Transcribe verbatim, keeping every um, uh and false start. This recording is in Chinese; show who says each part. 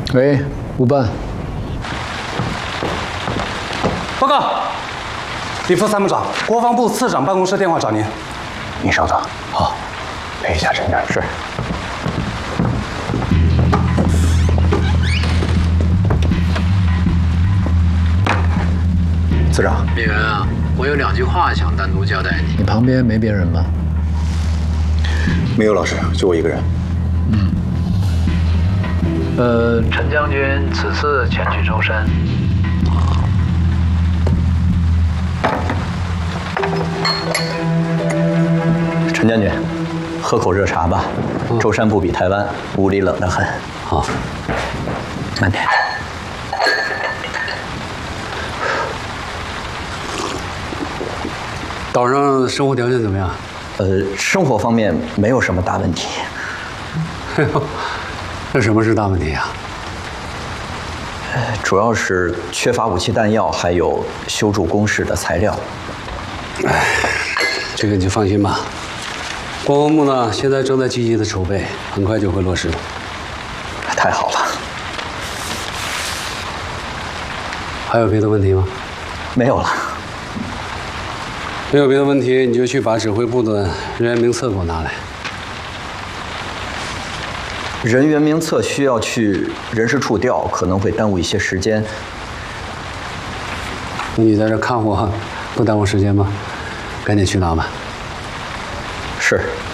Speaker 1: 喂，吴办。
Speaker 2: 报告，李副参谋长，国防部次长办公室电话找您。
Speaker 3: 您稍等。好，陪一下陈长。是。次长。
Speaker 4: 李元啊，我有两句话想单独交代你。
Speaker 1: 你旁边没别人吗？
Speaker 3: 没有，老师，就我一个人。
Speaker 1: 嗯。
Speaker 4: 呃，陈将军此次前去舟山。
Speaker 3: 陈将军，喝口热茶吧。
Speaker 4: 嗯、
Speaker 3: 舟山不比台湾，屋里冷得很。
Speaker 4: 好，
Speaker 3: 慢点。
Speaker 4: 岛上生活条件怎么样？
Speaker 3: 呃，生活方面没有什么大问题。
Speaker 4: 那什么是大问题啊？
Speaker 3: 主要是缺乏武器弹药，还有修筑工事的材料。
Speaker 4: 哎，这个你就放心吧。国防部呢，现在正在积极的筹备，很快就会落实。
Speaker 3: 太好了。
Speaker 4: 还有别的问题吗？
Speaker 3: 没有了。
Speaker 4: 没有别的问题，你就去把指挥部的人员名册给我拿来。
Speaker 3: 人员名册需要去人事处调，可能会耽误一些时间。
Speaker 4: 你在这看我，不耽误时间吗？赶紧去拿吧。
Speaker 3: 是。